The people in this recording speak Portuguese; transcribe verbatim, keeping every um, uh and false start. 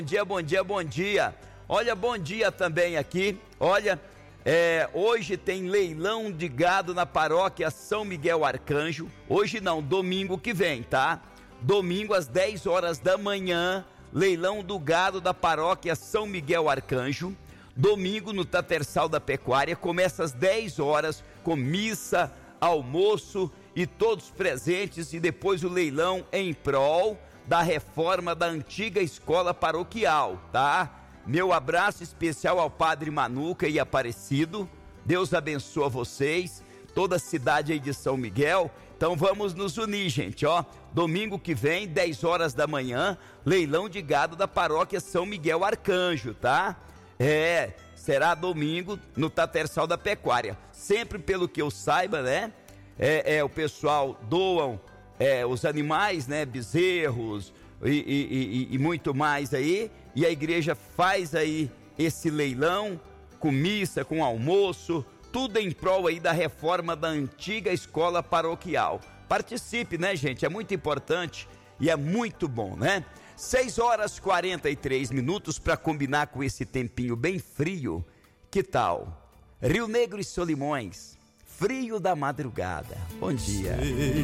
Bom dia, bom dia, bom dia. Olha, bom dia também aqui. Olha, é, hoje tem leilão de gado na paróquia São Miguel Arcanjo. Hoje não, domingo que vem, tá? Domingo às dez horas da manhã, leilão do gado da paróquia São Miguel Arcanjo. Domingo no Tatersal da Pecuária, começa às dez horas com missa, almoço e todos presentes, e depois o leilão em prol da reforma da antiga escola paroquial, tá? Meu abraço especial ao Padre Manuca e Aparecido. Deus abençoa vocês, toda a cidade aí de São Miguel. Então vamos nos unir, gente, ó. Domingo que vem, dez horas da manhã, leilão de gado da paróquia São Miguel Arcanjo, tá? É, será domingo no Tatersal da Pecuária. Sempre pelo que eu saiba, né? É, é o pessoal doam é, os animais, né? Bezerros e, e, e, e muito mais aí. E a igreja faz aí esse leilão com missa, com almoço, tudo em prol aí da reforma da antiga escola paroquial. Participe, né, gente? É muito importante e é muito bom, né? seis horas e quarenta e três minutos para combinar com esse tempinho bem frio. Que tal? Rio Negro e Solimões, frio da madrugada. Bom dia.